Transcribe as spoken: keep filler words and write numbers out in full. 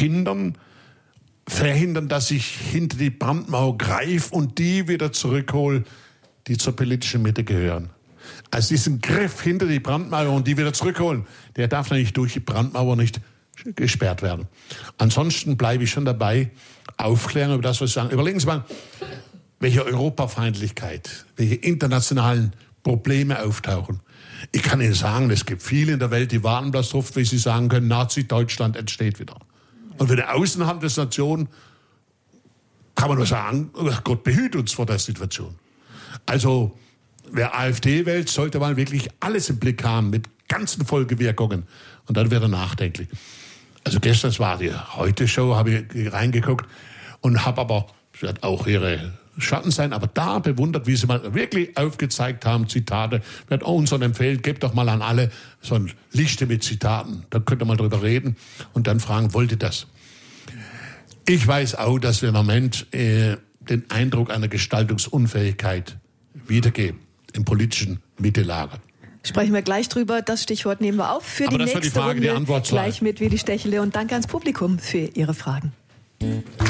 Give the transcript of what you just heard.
hindern, verhindern, dass ich hinter die Brandmauer greife und die wieder zurückhole, die zur politischen Mitte gehören. Also diesen Griff hinter die Brandmauer und die wieder zurückholen, der darf natürlich durch die Brandmauer nicht gesperrt werden. Ansonsten bleibe ich schon dabei, Aufklärung über das, was Sie sagen. Überlegen Sie mal, welche Europafeindlichkeit, welche internationalen Probleme auftauchen. Ich kann Ihnen sagen, es gibt viele in der Welt, die warten bloß drauf, wie sie sagen können, Nazi-Deutschland entsteht wieder. Und für die Außenhandelsnation kann man nur sagen, Gott behüte uns vor der Situation. Also wer AfD wählt, sollte mal wirklich alles im Blick haben, mit ganzen Folgewirkungen. Und dann wird er nachdenklich. Also gestern war die Heute-Show, habe ich reingeguckt und habe aber, sie hat auch ihre Schatten sein, aber da bewundert, wie sie mal wirklich aufgezeigt haben, Zitate. Ich werde auch unseren empfehlen, gebt doch mal an alle so ein Liste mit Zitaten. Da könnt ihr mal drüber reden und dann fragen, wollt ihr das? Ich weiß auch, dass wir im Moment äh, den Eindruck einer Gestaltungsunfähigkeit wiedergeben im politischen Mittellager. Sprechen wir gleich drüber. Das Stichwort nehmen wir auf für Aber die das nächste war die Frage, Runde. die Antwort gleich mit Willi Stechele und danke ans Publikum für Ihre Fragen.